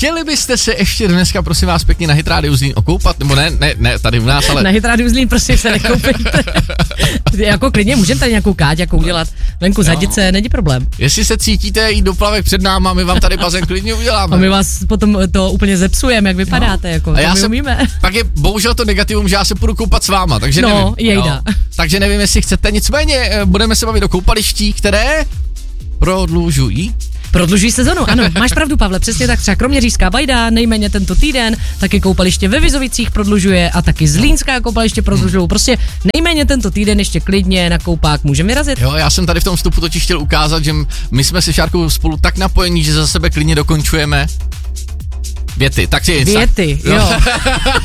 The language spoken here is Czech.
Chtěli byste se ještě dneska, prosím vás pěkně, na Hit Radio Zlín okoupat? Nebo ne, tady u nás, ale... Na Hit Radio Zlín prostě se nekoupejte. Jako klidně můžeme tady nějakou káťakou udělat. Venku zadice, není problém. Jestli se cítíte jít do plavek před náma, my vám tady bazén klidně uděláme. A my vás potom to úplně zepsujeme, jak vypadáte, jako. A já my umíme. Pak je bohužel to negativum, že já se půjdu koupat s váma, takže nevím. Jejda. Takže nevím, jestli chcete, nicméně budeme se bavit o koupalištích, které Prodlužují sezonu, ano, máš pravdu, Pavle, přesně tak. Třeba Kroměřížská Bajda nejméně tento týden, taky koupaliště ve Vizovicích prodlužuje a taky Zlínská koupaliště prodlužují. Prostě nejméně tento týden ještě klidně na koupák můžeme vyrazit. Jo, já jsem tady v tom vstupu totiž chtěl ukázat, že my jsme se Šárkou spolu tak napojení, že za sebe klidně dokončujeme věty. Tak si Věty, jo.